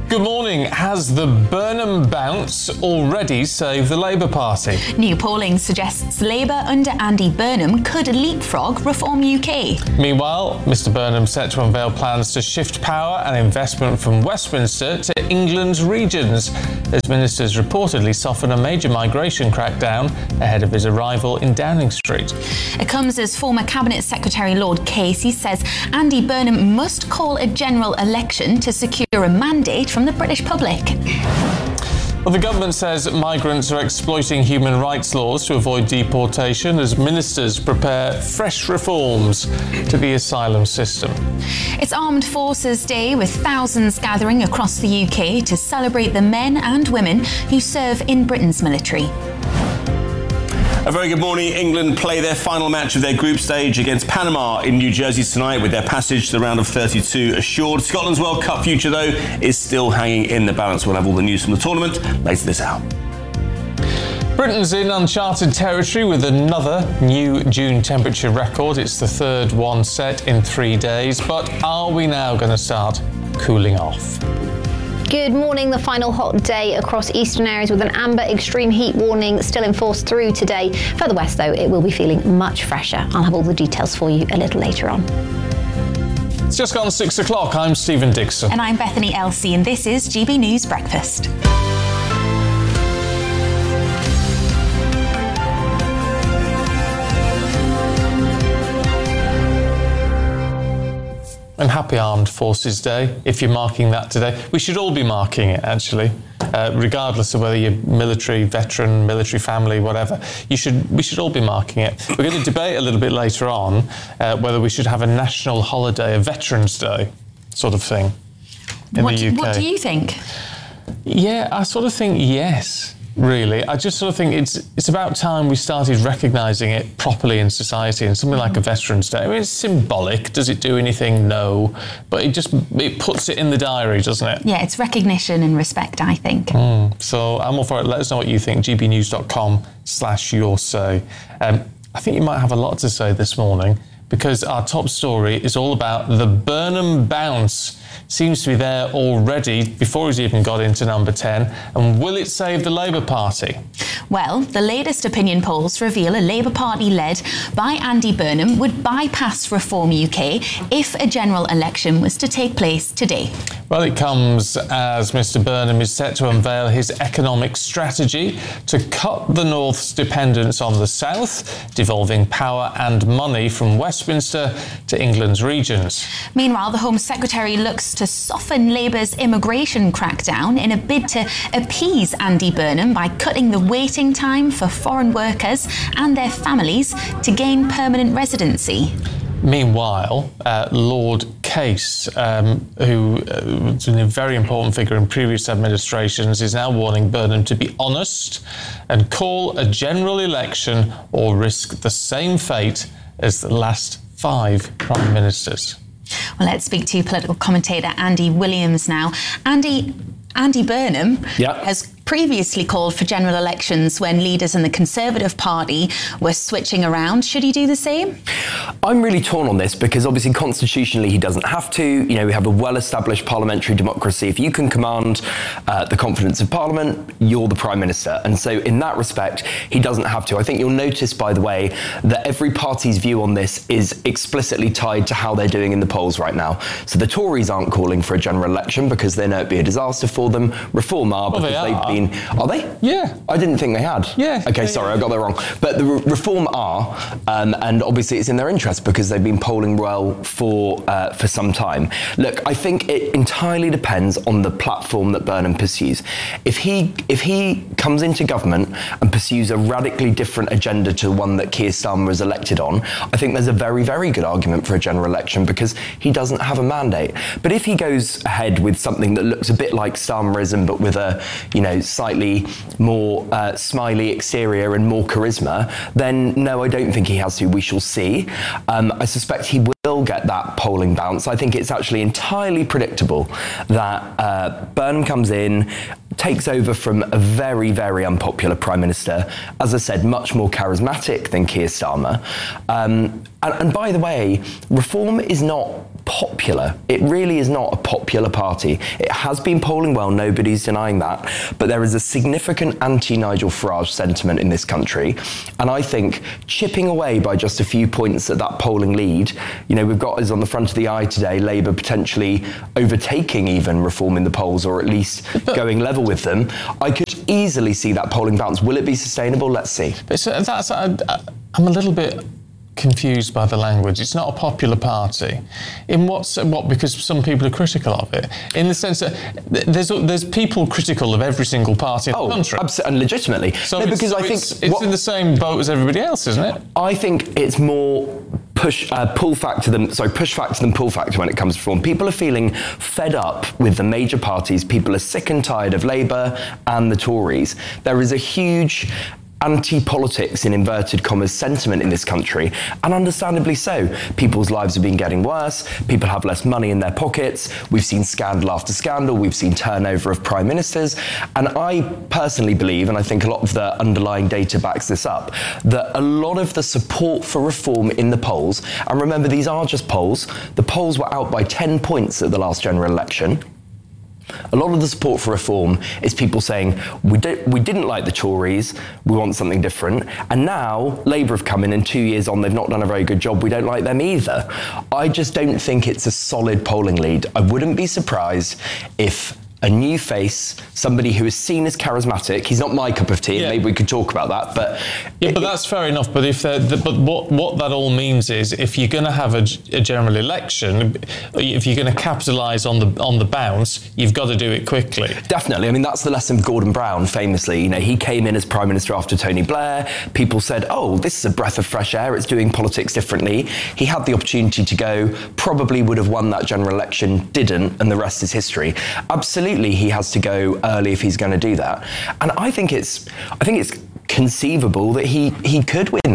Good morning. Has the Burnham bounce already saved the Labour Party? New polling suggests Labour under Andy Burnham could leapfrog Reform UK. Meanwhile, Mr Burnham set to unveil plans to shift power and investment from Westminster to England's regions, as ministers reportedly soften a major migration crackdown ahead of his arrival in Downing Street. It comes as former Cabinet Secretary Lord Casey says Andy Burnham must call a general election to secure a mandate from the British public. Well, the government says migrants are exploiting human rights laws to avoid deportation as ministers prepare fresh reforms to the asylum system. It's Armed Forces Day, with thousands gathering across the UK to celebrate the men and women who serve in Britain's military. A very good morning. England play their final match of their group stage against Panama in New Jersey tonight, with their passage to the round of 32 assured. Scotland's World Cup future, though, is still hanging in the balance. We'll have all the news from the tournament later this hour. Britain's in uncharted territory with another new June temperature record. It's the third one set in 3 days. But are we now going to start cooling off? Good morning. The final hot day across eastern areas with an amber extreme heat warning still in force through today. Further west, though, it will be feeling much fresher. I'll have all the details for you a little later on. It's just gone 6 o'clock. I'm Stephen Dixon. And I'm Bethany Elsey, and this is GB News Breakfast. And happy Armed Forces Day, if you're marking that today. We should all be marking it, actually, regardless of whether you're military, veteran, military family, whatever. We should all be marking it. We're going to debate a little bit later on whether we should have a national holiday, a Veterans Day sort of thing in the UK. What do you think? Yeah, I sort of think yes. Really, I just sort of think it's about time we started recognising it properly in society, and something like a Veterans Day. I mean, it's symbolic. Does it do anything? No, but it puts it in the diary, doesn't it? Yeah, it's recognition and respect, I think. So I'm all for it. Let us know what you think. gbnews.com/yoursay. I think you might have a lot to say this morning, because our top story is all about the Burnham bounce. Seems to be there already before he's even got into number 10. And will it save the Labour Party? Well, the latest opinion polls reveal a Labour Party led by Andy Burnham would bypass Reform UK if a general election was to take place today. Well, it comes as Mr Burnham is set to unveil his economic strategy to cut the North's dependence on the South, devolving power and money from Westminster to England's regions. Meanwhile, the Home Secretary looks to soften Labour's immigration crackdown in a bid to appease Andy Burnham by cutting the waiting time for foreign workers and their families to gain permanent residency. Meanwhile, Lord Case, who has been a very important figure in previous administrations, is now warning Burnham to be honest and call a general election or risk the same fate as the last 5 Prime Ministers. Well, let's speak to political commentator Andy Williams now. Andy Burnham has previously called for general elections when leaders in the Conservative Party were switching around. Should he do the same? I'm really torn on this because obviously constitutionally he doesn't have to. You know, we have a well-established parliamentary democracy. If you can command the confidence of Parliament, you're the Prime Minister. And so in that respect, he doesn't have to. I think you'll notice, by the way, that every party's view on this is explicitly tied to how they're doing in the polls right now. So the Tories aren't calling for a general election because they know it'd be a disaster for them. Reform are because they've been... Are they? Yeah. I didn't think they had. Yeah. Okay, sorry, I got that wrong. But the Reform are, and obviously it's in their interest because they've been polling well for some time. Look, I think it entirely depends on the platform that Burnham pursues. If he comes into government and pursues a radically different agenda to the one that Keir Starmer was elected on, I think there's a very, very good argument for a general election because he doesn't have a mandate. But if he goes ahead with something that looks a bit like Starmerism, but with a, slightly more smiley exterior and more charisma, then no, I don't think he has to. We shall see. I suspect he will get that polling bounce. I think it's actually entirely predictable that Burnham comes in, takes over from a very, very unpopular Prime Minister, as I said, much more charismatic than Keir Starmer. And by the way, Reform is not popular. It really is not a popular party. It has been polling well, nobody's denying that, but there is a significant anti-Nigel Farage sentiment in this country, and I think chipping away by just a few points at that polling lead, we've got us on the front of the eye today, Labour potentially overtaking even Reform in the polls, or at least going level with them. I could easily see that polling bounce. Will it be sustainable? Let's see. I'm a little bit confused by the language. It's not a popular party. In what? Because some people are critical of it. In the sense that there's people critical of every single party in the country. Absolutely, and legitimately. So it's in the same boat as everybody else, isn't it? I think it's more push factor than pull factor when it comes to reform. People are feeling fed up with the major parties. People are sick and tired of Labour and the Tories. There is a huge anti-politics, in inverted commas, sentiment in this country, and understandably so. People's lives have been getting worse, people have less money in their pockets, we've seen scandal after scandal, we've seen turnover of prime ministers, and I personally believe, and I think a lot of the underlying data backs this up, that a lot of the support for reform in the polls, and remember these are just polls, the polls were out by 10 points at the last general election. A lot of the support for reform is people saying, we didn't like the Tories, we want something different, and now Labour have come in and 2 years on, they've not done a very good job, we don't like them either. I just don't think it's a solid polling lead. I wouldn't be surprised if a new face, somebody who is seen as charismatic. He's not my cup of tea. Yeah. Maybe we could talk about that. But but that's fair enough. But what that all means is, if you're going to have a general election, if you're going to capitalise on the bounce, you've got to do it quickly. Definitely. I mean, that's the lesson of Gordon Brown. Famously, he came in as Prime Minister after Tony Blair. People said, "Oh, this is a breath of fresh air. It's doing politics differently." He had the opportunity to go. Probably would have won that general election. Didn't, and the rest is history. Absolutely. He has to go early if he's going to do that, and I think it's conceivable that he could win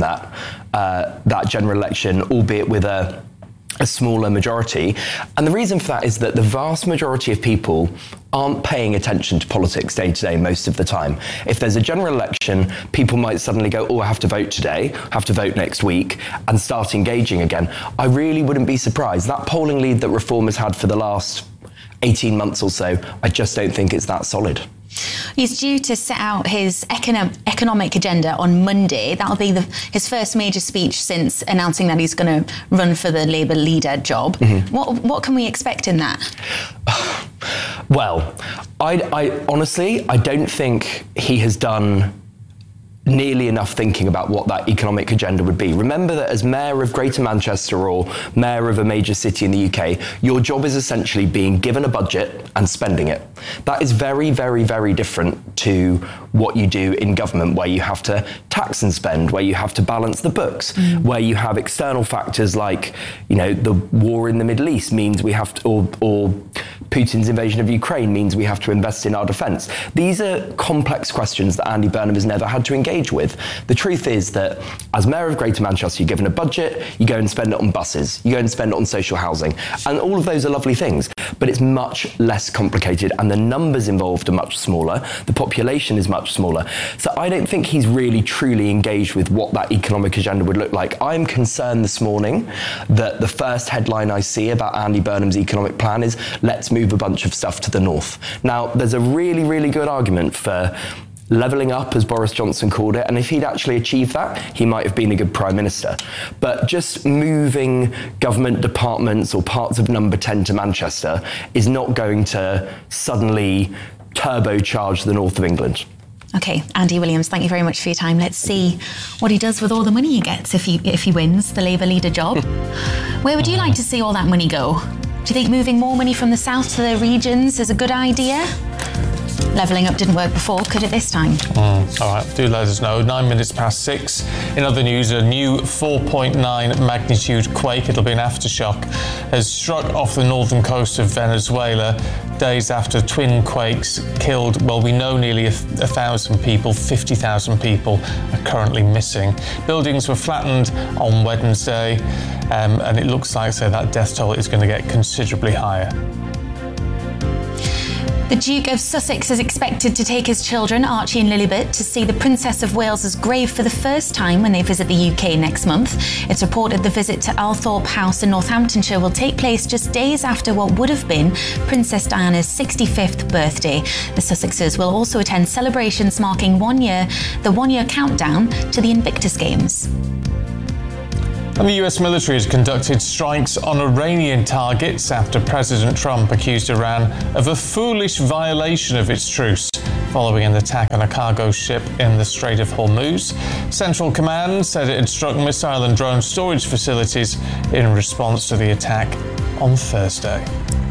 that general election, albeit with a smaller majority. And the reason for that is that the vast majority of people aren't paying attention to politics day to day most of the time. If there's a general election, people might suddenly go, "Oh, I have to vote today, have to vote next week," and start engaging again. I really wouldn't be surprised. That polling lead that Reform has had for the last 18 months or so, I just don't think it's that solid. He's due to set out his economic agenda on Monday. That'll be his first major speech since announcing that he's going to run for the Labour leader job. Mm-hmm. What can we expect in that? Well, I honestly, I don't think he has done nearly enough thinking about what that economic agenda would be. Remember that as Mayor of Greater Manchester or Mayor of a major city in the UK, your job is essentially being given a budget and spending it. That is very, very, very different to what you do in government, where you have to tax and spend, where you have to balance the books, where you have external factors like, the war in the Middle East means we have to, or Putin's invasion of Ukraine means we have to invest in our defence. These are complex questions that Andy Burnham has never had to engage with. The truth is that as Mayor of Greater Manchester, you're given a budget, you go and spend it on buses, you go and spend it on social housing, and all of those are lovely things, but it's much less complicated, and the numbers involved are much smaller, the population is much smaller. So I don't think he's really truly engaged with what that economic agenda would look like. I'm concerned this morning that the first headline I see about Andy Burnham's economic plan is, let's move a bunch of stuff to the north. Now, there's a really, really good argument for levelling up, as Boris Johnson called it, and if he'd actually achieved that, he might have been a good Prime Minister. But just moving government departments or parts of Number 10 to Manchester is not going to suddenly turbocharge the north of England. Okay, Andy Williams, thank you very much for your time. Let's see what he does with all the money he gets if he wins the Labour leader job. Where would you like to see all that money go? Do you think moving more money from the south to the regions is a good idea? Levelling up didn't work before, could it this time? All right, do let us know. 6:09. In other news, a new 4.9 magnitude quake, it'll be an aftershock, has struck off the northern coast of Venezuela days after twin quakes killed, well, we know nearly 1,000 people, 50,000 people are currently missing. Buildings were flattened on Wednesday, and it looks like, that death toll is going to get considerably higher. The Duke of Sussex is expected to take his children, Archie and Lilibet, to see the Princess of Wales's grave for the first time when they visit the UK next month. It's reported the visit to Althorpe House in Northamptonshire will take place just days after what would have been Princess Diana's 65th birthday. The Sussexes will also attend celebrations marking the one-year countdown to the Invictus Games. And the US military has conducted strikes on Iranian targets after President Trump accused Iran of a foolish violation of its truce following an attack on a cargo ship in the Strait of Hormuz. Central Command said it had struck missile and drone storage facilities in response to the attack on Thursday.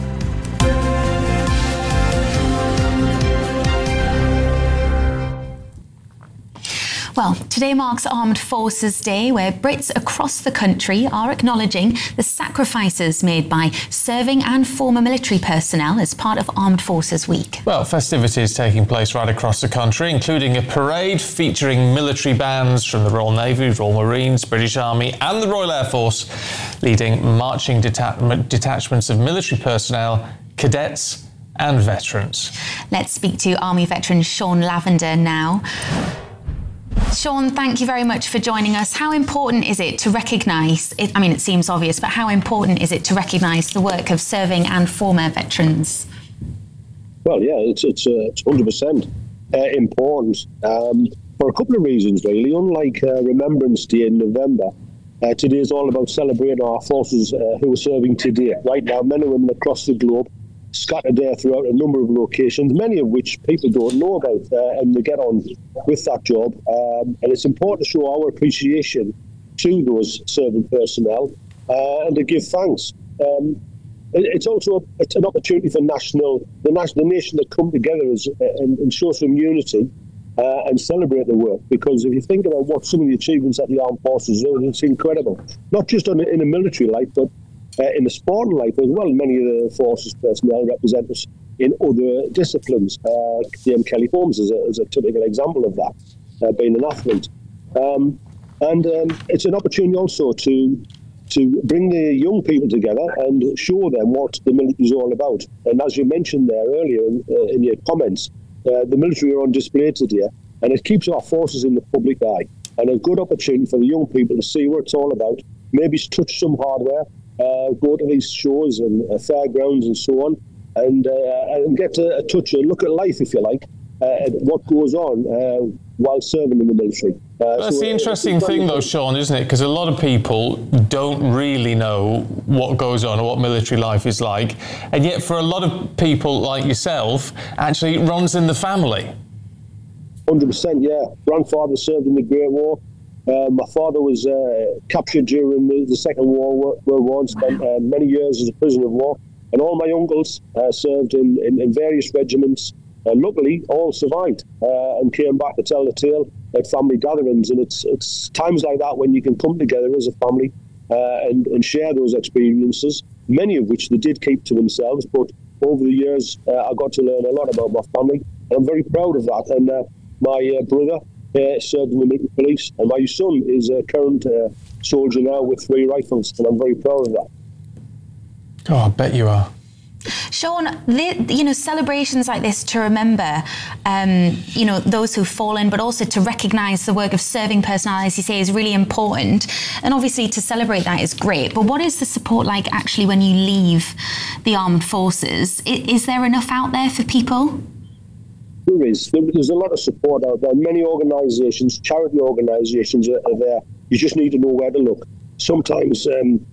Well, today marks Armed Forces Day, where Brits across the country are acknowledging the sacrifices made by serving and former military personnel as part of Armed Forces Week. Well, festivities taking place right across the country, including a parade featuring military bands from the Royal Navy, Royal Marines, British Army and the Royal Air Force, leading marching detachments of military personnel, cadets and veterans. Let's speak to Army veteran Sean Lavender now. Sean, thank you very much for joining us. How important is it to recognise, it seems obvious, but how important is it to recognise the work of serving and former veterans? Well, yeah, it's 100% important for a couple of reasons, really. Unlike Remembrance Day in November, today is all about celebrating our forces who are serving today. Right now, men and women across the globe, scattered there throughout a number of locations, many of which people don't know about, and they get on with that job. And it's important to show our appreciation to those serving personnel and to give thanks. It's also an opportunity for the nation to come together and show some unity and celebrate the work. Because if you think about what some of the achievements that the armed forces do, it's incredible. Not just in a military life, but in the sporting life as well. Many of the forces personnel represent us in other disciplines. Kelly Holmes is a typical example of that, being an athlete. And it's an opportunity also to bring the young people together and show them what the military is all about. And as you mentioned there earlier in your comments, the military are on display today, and it keeps our forces in the public eye. And a good opportunity for the young people to see what it's all about, maybe touch some hardware, go to these shows and fairgrounds and so on, and get a touch, a look at life, if you like, at what goes on while serving in the military. That's the interesting thing, though, Sean, isn't it? Because a lot of people don't really know what goes on or what military life is like, and yet for a lot of people like yourself, actually it runs in the family. 100%, yeah. Grandfather served in the Great War. My father was captured during the Second World War and spent many years as a prisoner of war. And all my uncles served in various regiments. Luckily, all survived and came back to tell the tale at family gatherings. And it's times like that when you can come together as a family and share those experiences, many of which they did keep to themselves. But over the years, I got to learn a lot about my family. And I'm very proud of that. And my brother served in the military police, and my son is a current soldier now with 3 rifles, and I'm very proud of that. Oh, I bet you are. Sean, celebrations like this to remember, those who've fallen, but also to recognise the work of serving personnel, as you say, is really important. And obviously to celebrate that is great. But what is the support like actually when you leave the armed forces? Is there enough out there for people? There is. There's a lot of support out there. Many organisations, charity organisations are there. You just need to know where to look. Sometimes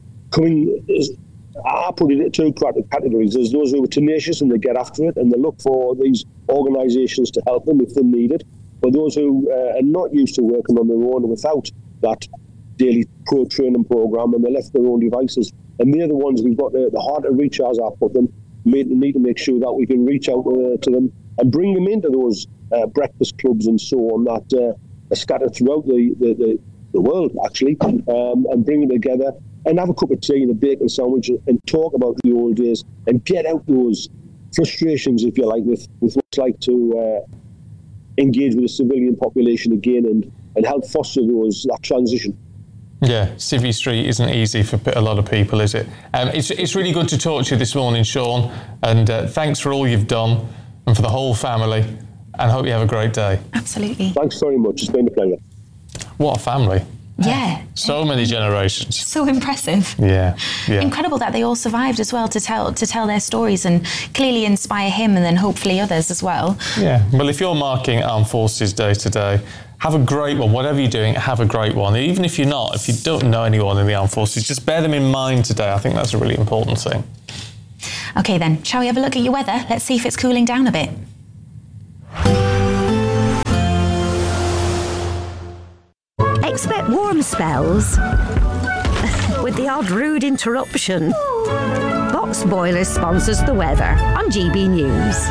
I put it in 2 categories. There's those who are tenacious and they get after it and they look for these organisations to help them if they need it. But those who are not used to working on their own without that daily training programme, and they left their own devices. And they're the ones we've got the hard to reach, as I put them. We need to make sure that we can reach out to them and bring them into those breakfast clubs and so on that are scattered throughout the world, actually, and bring them together and have a cup of tea and a bacon sandwich and talk about the old days and get out those frustrations, if you like, with what it's like to engage with the civilian population again and help foster that transition. Yeah, Civvy Street isn't easy for a lot of people, is it? It's really good to talk to you this morning, Sean, and thanks for all you've done. and for the whole family, and hope you have a great day. Absolutely. Thanks very much. It's been a pleasure. What a family. Yeah. So many generations. So impressive. Yeah. Incredible that they all survived as well to tell their stories and clearly inspire him and then hopefully others as well. Yeah. Well, if you're marking Armed Forces Day today, have a great one. Whatever you're doing, have a great one. Even if you're not, if you don't know anyone in the Armed Forces, just bear them in mind today. I think that's a really important thing. OK then, shall we have a look at your weather? Let's see if it's cooling down a bit. Expect warm spells with the odd rude interruption. Box Boilers sponsors the weather on GB News.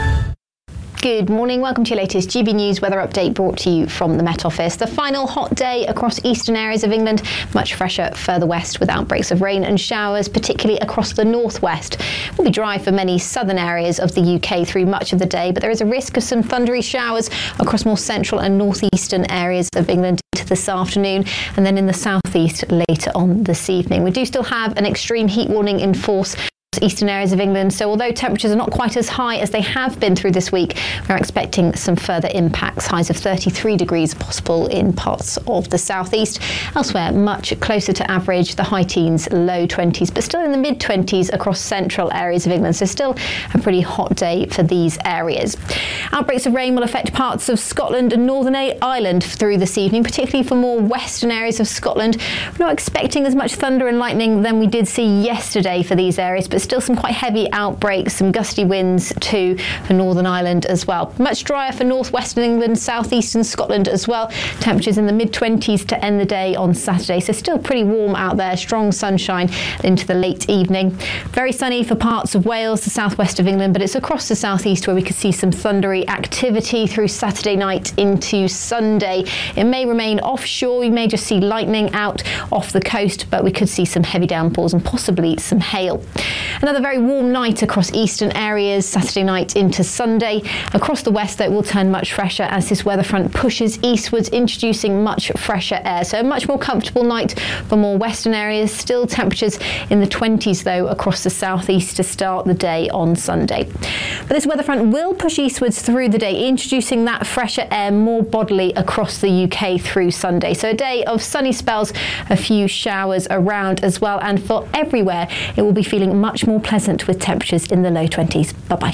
Good morning. Welcome to your latest GB News weather update brought to you from the Met Office. The final hot day across eastern areas of England, much fresher further west with outbreaks of rain and showers, particularly across the northwest. It will be dry for many southern areas of the UK through much of the day, but there is a risk of some thundery showers across more central and northeastern areas of England this afternoon and then in the southeast later on this evening. We do still have an extreme heat warning in force eastern areas of England, so although temperatures are not quite as high as they have been through this week, we're expecting some further impacts. Highs of 33 degrees possible in parts of the southeast. Elsewhere, much closer to average, the high teens, low 20s, but still in the mid-20s across central areas of England, so still a pretty hot day for these areas. Outbreaks of rain will affect parts of Scotland and Northern Ireland through this evening, particularly for more western areas of Scotland. We're not expecting as much thunder and lightning than we did see yesterday for these areas, but still some quite heavy outbreaks, some gusty winds too for Northern Ireland as well. Much drier for northwestern England, southeastern Scotland as well. Temperatures in the mid-20s to end the day on Saturday, so still pretty warm out there. Strong sunshine into the late evening. Very sunny for parts of Wales, the southwest of England, but it's across the southeast where we could see some thundery activity through Saturday night into Sunday. It may remain offshore. We may just see lightning out off the coast, but we could see some heavy downpours and possibly some hail. Another very warm night across eastern areas, Saturday night into Sunday. Across the west, though, it will turn much fresher as this weather front pushes eastwards, introducing much fresher air. So a much more comfortable night for more western areas. Still temperatures in the 20s, though, across the southeast to start the day on Sunday. But this weather front will push eastwards through the day, introducing that fresher air more bodily across the UK through Sunday. So a day of sunny spells, a few showers around as well, and for everywhere, it will be feeling much more pleasant with temperatures in the low 20s. Bye-bye.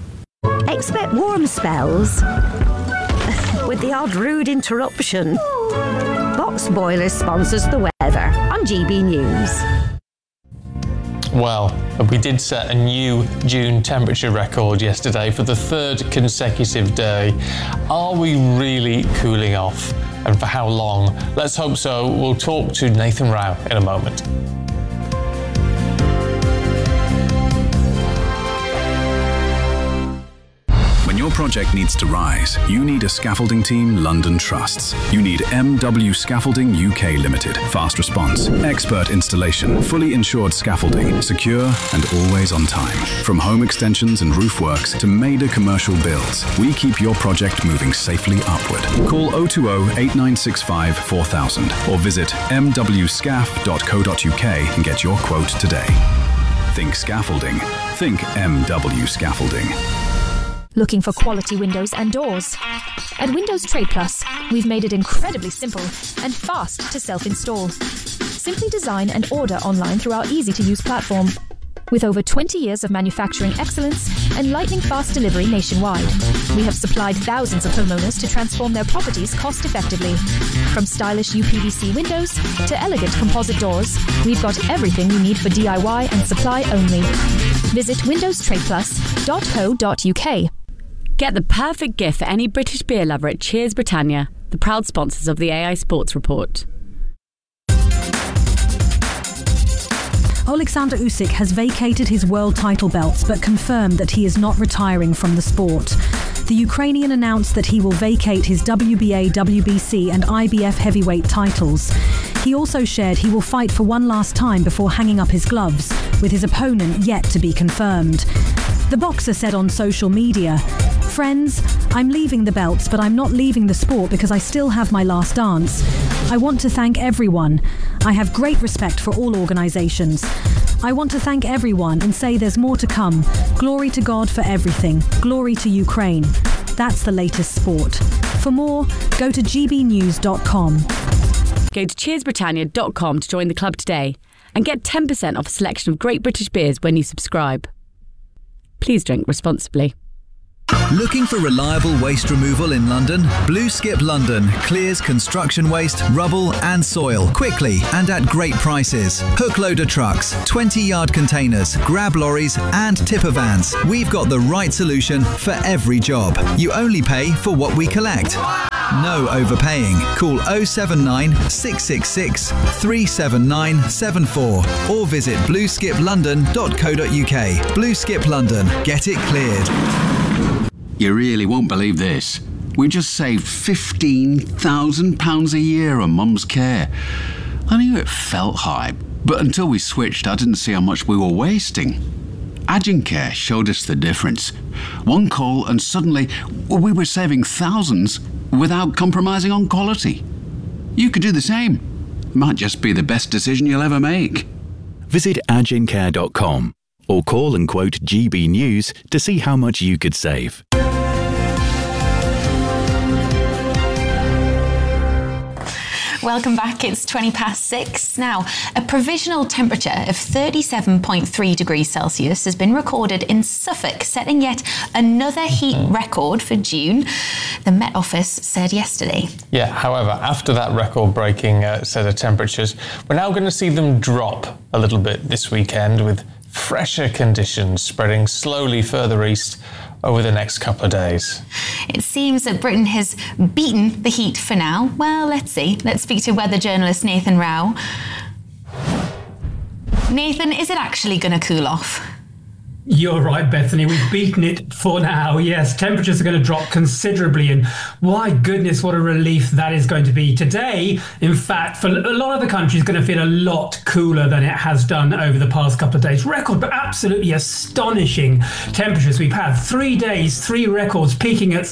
Expect warm spells with the odd rude interruption. Box Boilers sponsors the weather on GB News. Well, we did set a new June temperature record yesterday for the third consecutive day. Are we really cooling off? And for how long? Let's hope so. We'll talk to Nathan Rao in a moment. When your project needs to rise, you need a scaffolding team London trusts. You need MW Scaffolding UK Limited. Fast response, expert installation, fully insured scaffolding, secure and always on time. From home extensions and roof works to major commercial builds, we keep your project moving safely upward. Call 020 8965 4000 or visit mwscaf.co.uk and get your quote today. Think scaffolding. Think MW Scaffolding. Looking for quality windows and doors? At Windows Trade Plus, we've made it incredibly simple and fast to self-install. Simply design and order online through our easy-to-use platform. With over 20 years of manufacturing excellence and lightning-fast delivery nationwide, we have supplied thousands of homeowners to transform their properties cost-effectively. From stylish UPVC windows to elegant composite doors, we've got everything you need for DIY and supply only. Visit windowstradeplus.co.uk. Get the perfect gift for any British beer lover at Cheers Britannia, the proud sponsors of the AI Sports Report. Alexander Usyk has vacated his world title belts but confirmed that he is not retiring from the sport. The Ukrainian announced that he will vacate his WBA, WBC and IBF heavyweight titles. He also shared he will fight for one last time before hanging up his gloves, with his opponent yet to be confirmed. The boxer said on social media, "Friends, I'm leaving the belts, but I'm not leaving the sport because I still have my last dance. I want to thank everyone. I have great respect for all organisations. I want to thank everyone and say there's more to come. Glory to God for everything. Glory to Ukraine. That's the latest sport. For more, go to gbnews.com. Go to cheersbritannia.com to join the club today and get 10% off a selection of great British beers when you subscribe. Please drink responsibly. Looking for reliable waste removal in London? Blue Skip London clears construction waste, rubble and soil quickly and at great prices. Hook loader trucks, 20-yard containers, grab lorries and tipper vans. We've got the right solution for every job. You only pay for what we collect. No overpaying. Call 079 666 37974 or visit blueskiplondon.co.uk. Blue Skip London. Get it cleared. You really won't believe this. We just saved £15,000 a year on Mum's care. I knew it felt high, but until we switched, I didn't see how much we were wasting. Agencare showed us the difference. One call and suddenly we were saving thousands without compromising on quality. You could do the same. It might just be the best decision you'll ever make. Visit agencare.com or call and quote GB News to see how much you could save. Welcome back. It's 6:20. Now, a provisional temperature of 37.3 degrees Celsius has been recorded in Suffolk, setting yet another heat record for June, the Met Office said yesterday. Yeah, however, after that record-breaking set of temperatures, we're now going to see them drop a little bit this weekend, with fresher conditions spreading slowly further east over the next couple of days. It seems that Britain has beaten the heat for now. Well, let's see. Let's speak to weather journalist Nathan Rao. Nathan, is it actually going to cool off? You're right, Bethany. We've beaten it for now. Yes, temperatures are going to drop considerably, and my goodness, what a relief that is going to be. Today, in fact, for a lot of the country is going to feel a lot cooler than it has done over the past couple of days. Record, but absolutely astonishing temperatures. We've had 3 days, 3 records, peaking at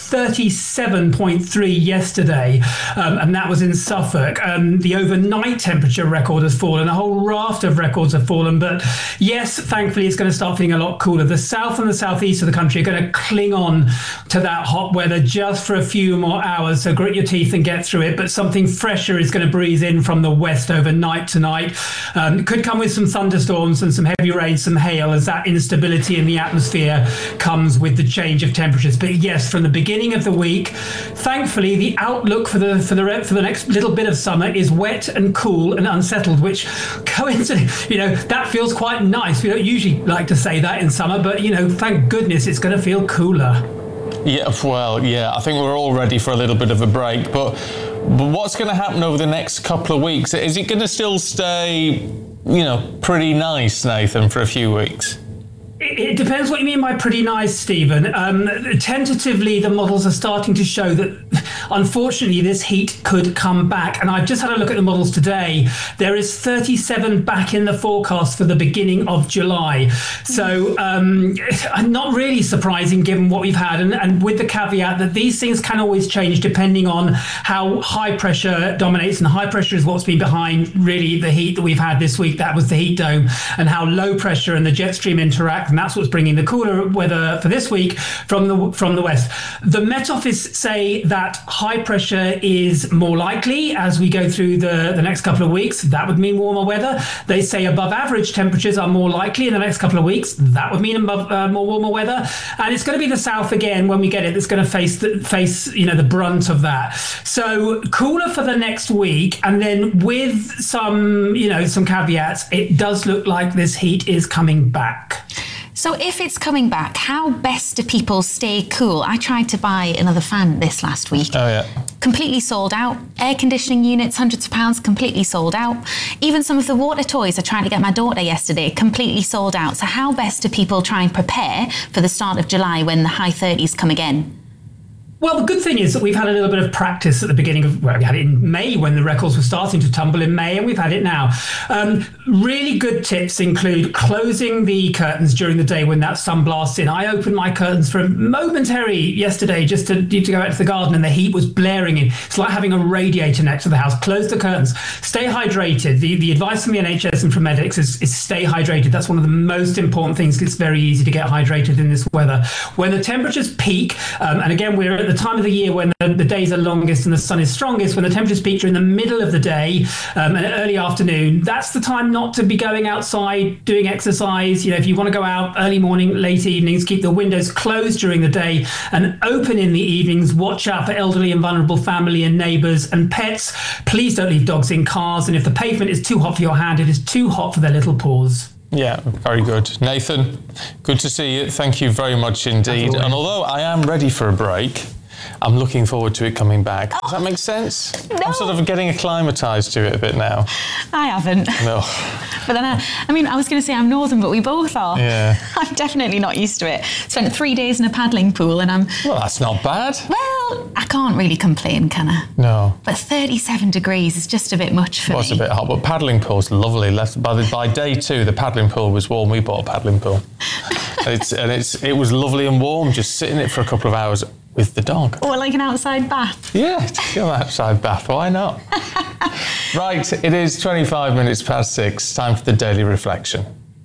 37.3 yesterday, and that was in Suffolk. The overnight temperature record has fallen. A whole raft of records have fallen, but yes, thankfully, it's going to start feeling a lot cooler. The south and the southeast of the country are going to cling on to that hot weather just for a few more hours, so grit your teeth and get through it. But something fresher is going to breeze in from the west overnight tonight. Could come with some thunderstorms and some heavy rain, some hail, as that instability in the atmosphere comes with the change of temperatures. But yes, from the beginning of the week, thankfully, the outlook for the next little bit of summer is wet and cool and unsettled, which coincidentally, that feels quite nice. We don't usually like to say that in summer, but thank goodness it's going to feel cooler. Yeah, well, yeah, I think we're all ready for a little bit of a break, but what's going to happen over the next couple of weeks? Is it going to still stay, pretty nice, Nathan, for a few weeks? It depends what you mean by pretty nice, Stephen. Tentatively, the models are starting to show that, unfortunately, this heat could come back. And I've just had a look at the models today. There is 37 back in the forecast for the beginning of July. So not really surprising given what we've had. And with the caveat that these things can always change depending on how high pressure dominates. And high pressure is what's been behind really the heat that we've had this week. That was the heat dome. And how low pressure and the jet stream interact. And that's what's bringing the cooler weather for this week from the west. The Met Office say that high pressure is more likely as we go through the next couple of weeks. That would mean warmer weather. They say above average temperatures are more likely in the next couple of weeks. That would mean more warmer weather. And it's going to be the south again when we get it that's going to face the brunt of that. So cooler for the next week, and then with some caveats, it does look like this heat is coming back. So if it's coming back, how best do people stay cool? I tried to buy another fan this last week. Oh, yeah. Completely sold out. Air conditioning units, hundreds of pounds, completely sold out. Even some of the water toys I tried to get my daughter yesterday, completely sold out. So how best do people try and prepare for the start of July when the high 30s come again? Well, the good thing is that we've had a little bit of practice at the beginning of, we had it in May when the records were starting to tumble in May, and we've had it now. Really good tips include closing the curtains during the day when that sun blasts in. I opened my curtains for momentary yesterday just to go out to the garden, and the heat was blaring in. It's like having a radiator next to the house. Close the curtains. Stay hydrated. The advice from the NHS and from medics is stay hydrated. That's one of the most important things. It's very easy to get hydrated in this weather. When the temperatures peak, and again, we're at the time of the year when the days are longest and the sun is strongest, when the temperatures peak during the middle of the day and early afternoon, that's the time not to be going outside doing exercise. If you want to go out early morning, late evenings, keep the windows closed during the day and open in the evenings. Watch out for elderly and vulnerable family and neighbours and pets. Please don't leave dogs in cars, and if the pavement is too hot for your hand, it is too hot for their little paws. Yeah, very good. Nathan, good to see you. Thank you very much indeed. And although I am ready for a break, I'm looking forward to it coming back. Does that make sense? No. I'm sort of getting acclimatised to it a bit now. I haven't. No. But then, I was going to say I'm northern, but we both are. Yeah. I'm definitely not used to it. Spent 3 days in a paddling pool and I'm... Well, that's not bad. Well, I can't really complain, can I? No. But 37 degrees is just a bit much for me. It was a bit hot, but paddling pool's lovely. By day 2, the paddling pool was warm. We bought a paddling pool. It was lovely and warm, just sitting in it for a couple of hours with the dog. Or like an outside bath. Yeah, go outside bath. Why not? Right, it is 25 minutes past 6. Time for the Daily Reflection.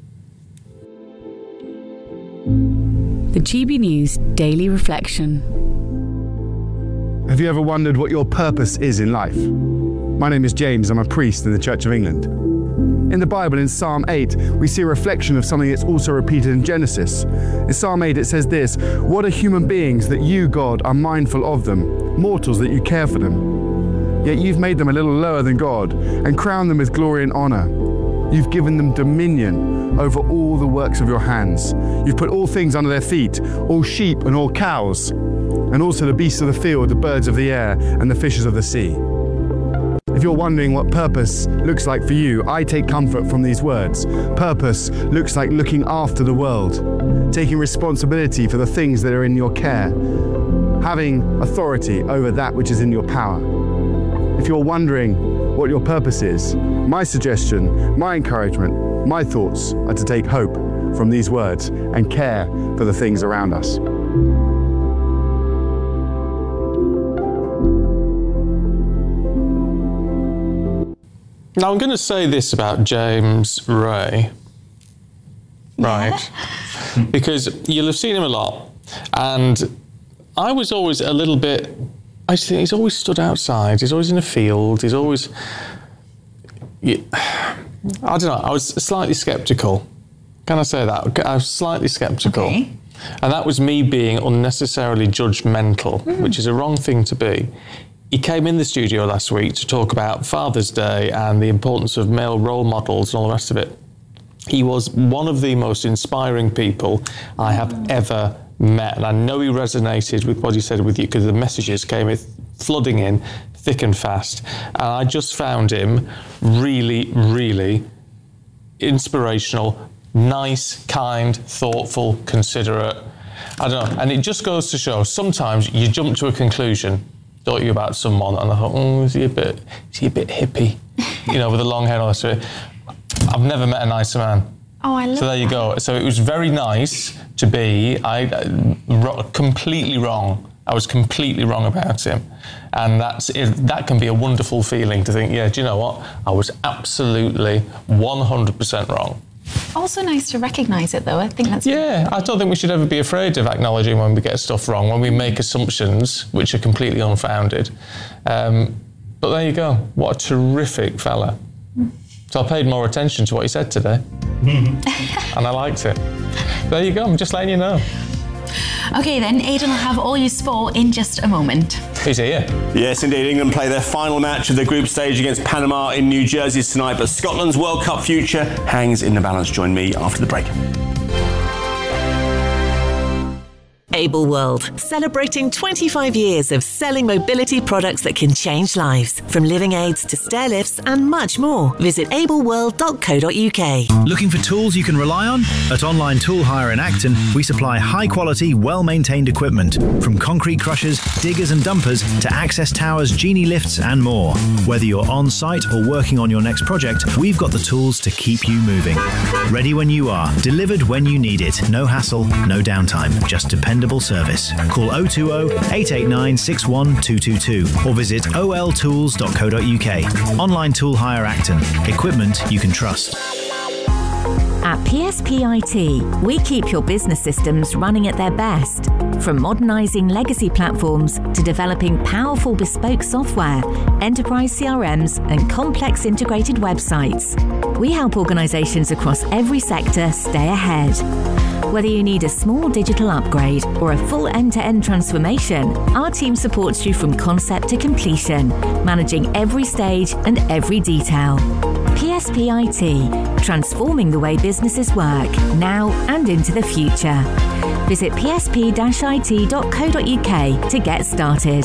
The GB News Daily Reflection. Have you ever wondered what your purpose is in life? My name is James. I'm a priest in the Church of England. In the Bible, in Psalm 8, we see a reflection of something that's also repeated in Genesis. In Psalm 8, it says this: "What are human beings that you, God, are mindful of them, mortals that you care for them? Yet you've made them a little lower than God and crowned them with glory and honor. You've given them dominion over all the works of your hands. You've put all things under their feet, all sheep and all cows, and also the beasts of the field, the birds of the air, and the fishes of the sea." If you're wondering what purpose looks like for you, I take comfort from these words. Purpose looks like looking after the world, taking responsibility for the things that are in your care, having authority over that which is in your power. If you're wondering what your purpose is, my suggestion, my encouragement, my thoughts are to take hope from these words and care for the things around us. Now, I'm going to say this about James Ray, right? Because you'll have seen him a lot. And I was always a little bit... I just think he's always stood outside. He's always in a field. He's always... I don't know. I was slightly sceptical. Can I say that? I was slightly sceptical. Okay. And that was me being unnecessarily judgmental, which is a wrong thing to be. He came in the studio last week to talk about Father's Day and the importance of male role models and all the rest of it. He was one of the most inspiring people I have ever met. And I know he resonated with what he said with you because the messages came flooding in thick and fast. And I just found him really, really inspirational, nice, kind, thoughtful, considerate. I don't know. And it just goes to show sometimes you jump to a conclusion, don't you, about someone, and I thought, is he a bit hippie, with the long hair and all that. I've never met a nicer man. Oh, I love So there you go. So it was very nice to be. Completely wrong. I was completely wrong about him, and that can be a wonderful feeling to think, do you know what? I was absolutely 100% wrong. Also nice to recognise it, though. I think that's... Yeah, I don't think we should ever be afraid of acknowledging when we get stuff wrong, when we make assumptions which are completely unfounded. But there you go. What a terrific fella. So I paid more attention to what he said today. And I liked it. There you go. I'm just letting you know. OK, then, Aidan will have all your sport in just a moment. He's here. Yes, indeed. England play their final match of the group stage against Panama in New Jersey tonight, but Scotland's World Cup future hangs in the balance. Join me after the break. Able World, celebrating 25 years of selling mobility products that can change lives. From living aids to stair lifts and much more. Visit ableworld.co.uk. Looking for tools you can rely on? At Online Tool Hire in Acton, we supply high-quality, well-maintained equipment, from concrete crushers, diggers and dumpers to access towers, genie lifts and more. Whether you're on-site or working on your next project, we've got the tools to keep you moving. Ready when you are, delivered when you need it. No hassle, no downtime, just dependable service. Call 020 889 61222 or visit oltools.co.uk. Online Tool Hire Acton. Equipment you can trust. At PSP IT, we keep your business systems running at their best. From modernising legacy platforms to developing powerful bespoke software, enterprise CRMs and complex integrated websites, we help organisations across every sector stay ahead. Whether you need a small digital upgrade or a full end-to-end transformation, our team supports you from concept to completion, managing every stage and every detail. PSP IT, transforming the way businesses work, now and into the future. Visit psp-it.co.uk to get started.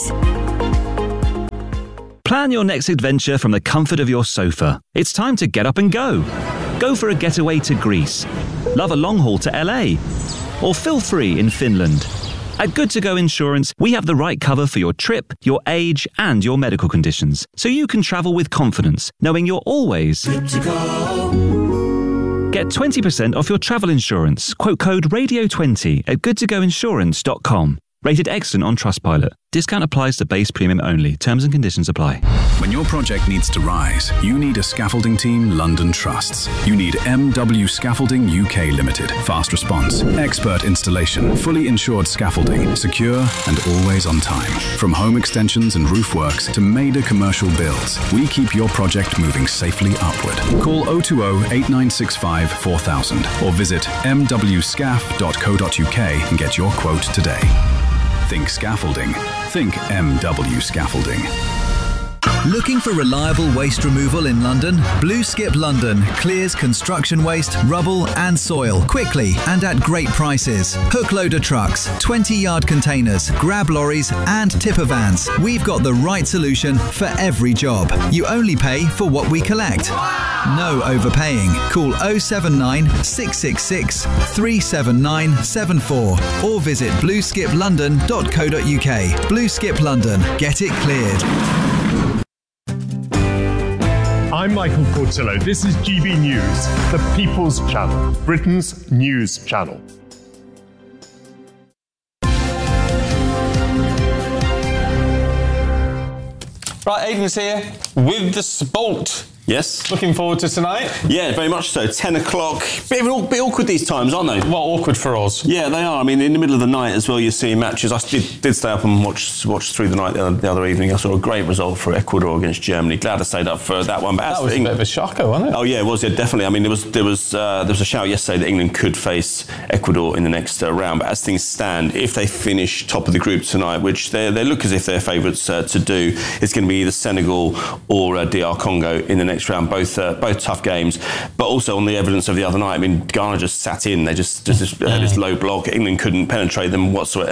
Plan your next adventure from the comfort of your sofa. It's time to get up and go. Go for a getaway to Greece. Love a long haul to LA. Or feel free in Finland. At Good To Go Insurance, we have the right cover for your trip, your age, and your medical conditions, so you can travel with confidence, knowing you're always good to go. Get 20% off your travel insurance. Quote code RADIO20 at goodtogoinsurance.com. Rated excellent on Trustpilot. Discount applies to base premium only. Terms and conditions apply. When your project needs to rise, you need a scaffolding team London trusts. You need MW Scaffolding UK Limited. Fast response, expert installation, fully insured scaffolding, secure and always on time. From home extensions and roof works to major commercial builds, we keep your project moving safely upward. Call 020 8965 4000 or visit mwscaf.co.uk and get your quote today. Think scaffolding. Think MW Scaffolding. Looking for reliable waste removal in London? Blue Skip London clears construction waste, rubble and soil quickly and at great prices. Hook loader trucks, 20-yard containers, grab lorries and tipper vans. We've got the right solution for every job. You only pay for what we collect. No overpaying. Call 079 666 37974 or visit blueskiplondon.co.uk. Blue Skip London. Get it cleared. I'm Michael Portillo. This is GB News, the People's Channel, Britain's news channel. Right, Aidan's here with the sport. Yes. Looking forward to tonight? Yeah, very much so. 10 o'clock. Bit awkward these times, aren't they? Well, awkward for us. Yeah, they are. I mean, in the middle of the night as well, you're seeing matches. I did stay up and watch through the night the other evening. I saw a great result for Ecuador against Germany. Glad I stayed up for that one. But that was a bit of a shocker, wasn't it? Oh, yeah, it was. Yeah, definitely. I mean, there was a shout yesterday that England could face Ecuador in the next round. But as things stand, if they finish top of the group tonight, which they look as if they're favourites to do, it's going to be either Senegal or DR Congo in the next round. Both tough games, but also on the evidence of the other night. I mean, Ghana just sat in. They just had this low block. England couldn't penetrate them whatsoever,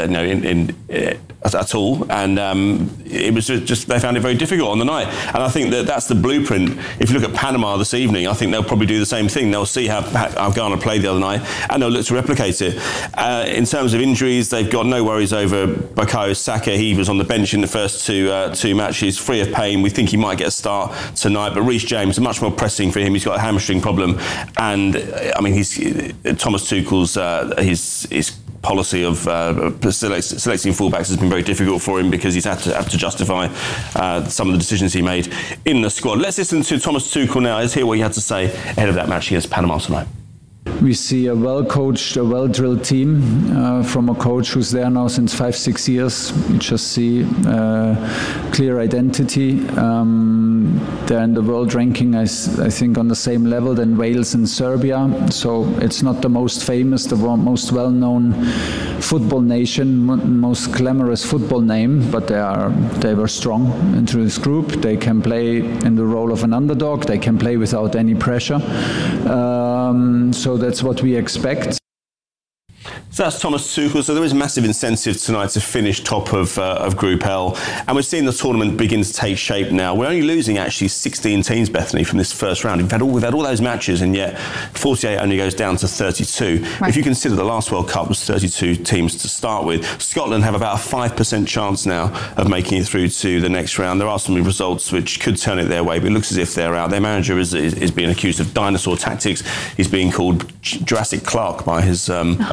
at all, and it was just they found it very difficult on the night. And I think that's the blueprint. If you look at Panama this evening, I think they'll probably do the same thing. They'll see how Ghana played the other night, and they'll look to replicate it. In terms of injuries, they've got no worries over Bukayo Saka. He was on the bench in the first two matches, free of pain. We think he might get a start tonight, but Reece James, much more pressing for him. He's got a hamstring problem, and I mean, Thomas Tuchel's his policy of selecting fullbacks has been very difficult for him because he's had to justify some of the decisions he made in the squad. Let's listen to Thomas Tuchel now. Let's hear what he had to say ahead of that match against Panama tonight. We see a well-coached, a well-drilled team from a coach who's there now since 5-6 years. We just see clear identity. They're in the world ranking, I think, on the same level than Wales and Serbia. So it's not the most famous, the most well-known football nation, most glamorous football name, but they were strong into this group. They can play in the role of an underdog. They can play without any pressure. So that's what we expect. So that's Thomas Tuchel. So there is massive incentive tonight to finish top of Group L. And we're seeing the tournament begin to take shape now. We're only losing actually 16 teams, Bethany, from this first round. We've had all those matches, and yet 48 only goes down to 32. Right. If you consider the last World Cup was 32 teams to start with, Scotland have about a 5% chance now of making it through to the next round. There are some results which could turn it their way, but it looks as if they're out. Their manager is being accused of dinosaur tactics. He's being called Jurassic Clark by his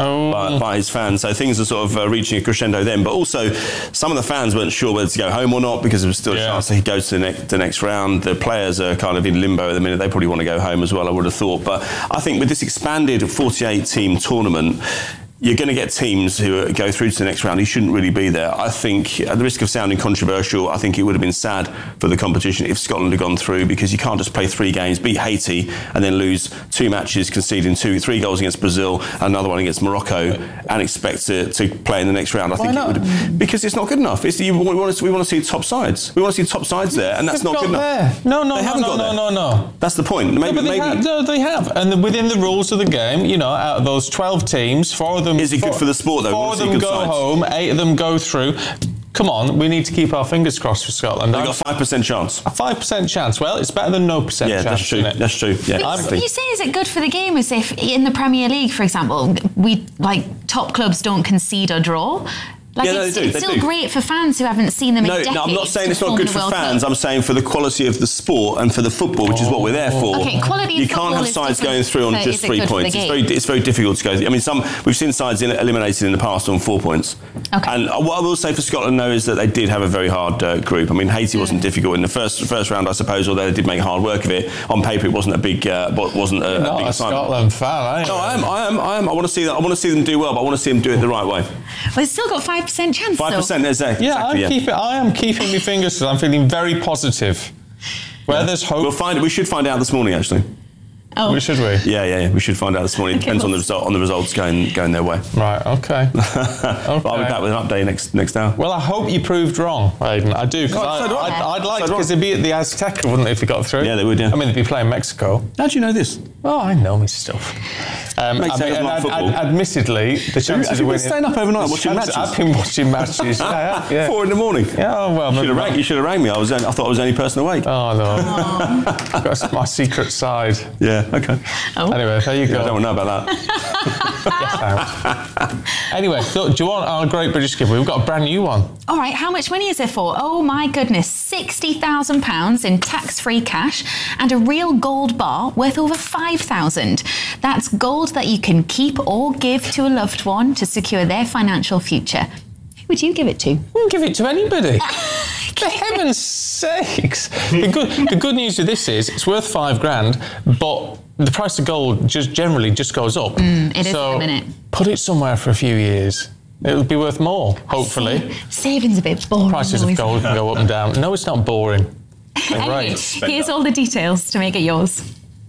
by his fans. So things are sort of reaching a crescendo then. But also, some of the fans weren't sure whether to go home or not because there was still a chance that he goes to the next round. The players are kind of in limbo at the minute. They probably want to go home as well, I would have thought. But I think with this expanded 48-team tournament, you're going to get teams who go through to the next round who shouldn't really be there. I think, at the risk of sounding controversial, I think it would have been sad for the competition if Scotland had gone through, because you can't just play 3 games, beat Haiti, and then lose 2 matches, conceding 3 goals against Brazil, another one against Morocco, and expect to play in the next round. I think it would, because it's not good enough. We want to see top sides. We want to see top sides there, and that's not good enough. No. That's the point. They have. And within the rules of the game, out of those 12 teams, 4 of them. Is it good for the sport, though? 4 of them go home, 8 of them go through. Come on, we need to keep our fingers crossed for Scotland. They've got a 5% chance. A 5% chance. Well, it's better than no percent chance. That's true. Isn't it? That's true. Yeah. You say, is it good for the game as if in the Premier League, for example, top clubs don't concede or draw? It's still great for fans who haven't seen them in decades. No, I'm not saying it's not good for fans. I'm saying for the quality of the sport and for the football, which is what we're there for. Okay, quality you can't have sides going through on just 3 points. It's very difficult to go through. I mean, we've seen sides eliminated in the past on 4 points. Okay. And what I will say for Scotland, though, is that they did have a very hard group. I mean, Haiti wasn't difficult in the first round, I suppose, although they did make hard work of it. On paper, it wasn't a big assignment. Scotland fan, No, I am. I want to see that. I want to see them do well, but I want to see them do it the right way. Well, it's still got 5% chance. 5%, exactly. I am keeping my fingers because I'm feeling very positive. Where there's hope. We should find out this morning, actually. Oh. Should we? Yeah. We should find out this morning. It depends on the results going their way. Right. Okay. I'll be back with an update next hour. Well, I hope you proved wrong, Aidan. I do. I'd like, because they'd be at the Azteca, wouldn't they, if they got through? Yeah, they would. Yeah. I mean, they'd be playing Mexico. How do you know this? Oh, I know my stuff. Admittedly, the chances of winning. Staying up overnight watching matches. I've been watching matches. Yeah. 4 a.m. Yeah. Oh well. You should have rang me. I thought I was the only person awake. Oh no. That's my secret side. Yeah. Okay. Oh. Anyway, there you go. I don't want to know about that. Anyway, so do you want our Great British Giveaway? We've got a brand new one. All right, how much money is it for? Oh my goodness, £60,000 in tax-free cash and a real gold bar worth over £5,000. That's gold that you can keep or give to a loved one to secure their financial future. Who would you give it to? We'll give it to anybody. For heaven's sakes. The good news of this is it's worth £5,000, but the price of gold generally goes up. It is at the minute. Put it somewhere for a few years. It'll be worth more, hopefully. Saving's a bit boring. Prices of gold can go up and down. No, it's not boring. Anyway, here's all the details to make it yours.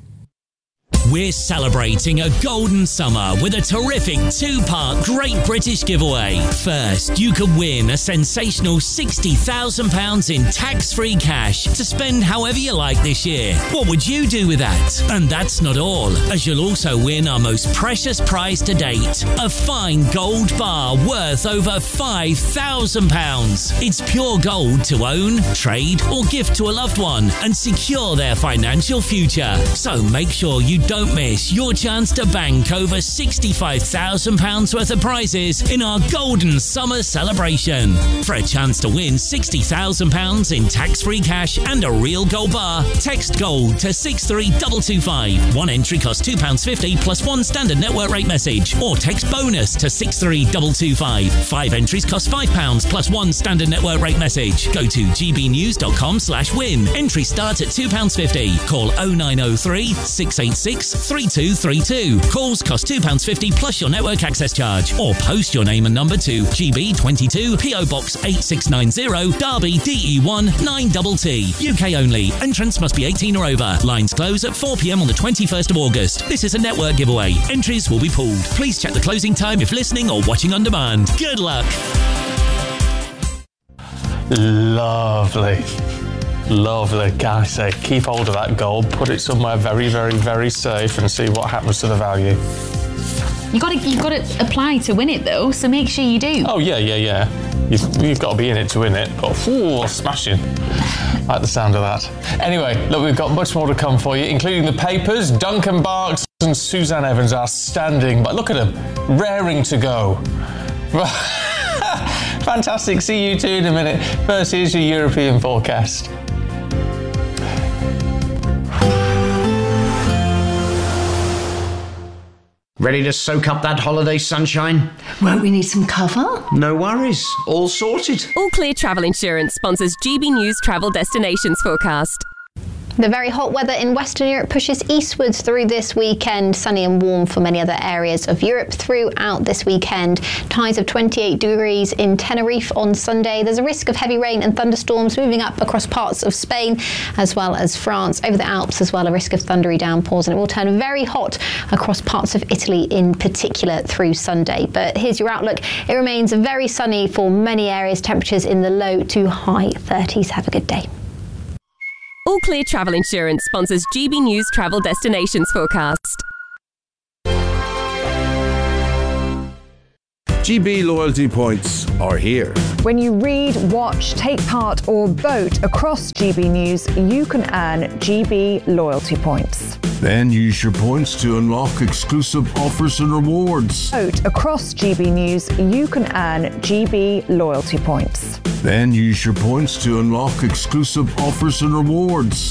We're celebrating a golden summer with a terrific 2-part Great British Giveaway. First, you could win a sensational £60,000 in tax-free cash to spend however you like this year. What would you do with that? And that's not all, as you'll also win our most precious prize to date, a fine gold bar worth over £5,000. It's pure gold to own, trade, or gift to a loved one and secure their financial future. So make sure you don't miss your chance to bank over £65,000 worth of prizes in our Golden Summer celebration. For a chance to win £60,000 in tax-free cash and a real gold bar, text GOLD to 63225. One entry costs £2.50 plus 1 standard network rate message, or text BONUS to 63225. 5 entries cost £5 plus 1 standard network rate message. Go to gbnews.com/win. Entry start at £2.50. Call 0903 686 3232. Calls cost £2.50 plus your network access charge, or post your name and number to GB22 PO Box 8690 Derby DE1 9TT. UK only. Entrance must be 18 or over. Lines close at 4 p.m. on the 21st of August. This is a network giveaway. Entries will be pooled. Please check the closing time if listening or watching on demand. Good luck. Lovely. Can I say, keep hold of that gold, put it somewhere very, very, very safe and see what happens to the value. You've got to apply to win it though, so make sure you do. Oh yeah. You've got to be in it to win it. But smashing. I like the sound of that. Anyway, look, we've got much more to come for you, including the papers. Duncan Barks and Suzanne Evans are standing by. Look at them, raring to go. Fantastic. See you two in a minute. First, here's your European forecast. Ready to soak up that holiday sunshine? Won't we need some cover? No worries. All sorted. All Clear Travel Insurance sponsors GB News Travel Destinations forecast. The very hot weather in Western Europe pushes eastwards through this weekend. Sunny and warm for many other areas of Europe throughout this weekend. Highs of 28 degrees in Tenerife on Sunday. There's a risk of heavy rain and thunderstorms moving up across parts of Spain as well as France. Over the Alps as well, a risk of thundery downpours, and it will turn very hot across parts of Italy in particular through Sunday. But here's your outlook. It remains very sunny for many areas. Temperatures in the low to high 30s. Have a good day. All Clear Travel Insurance sponsors GB News Travel Destinations forecast. GB loyalty points are here. When you read, watch, take part or vote across GB News, you can earn GB loyalty points. Then use your points to unlock exclusive offers and rewards. Vote across GB News, you can earn GB loyalty points. Then use your points to unlock exclusive offers and rewards.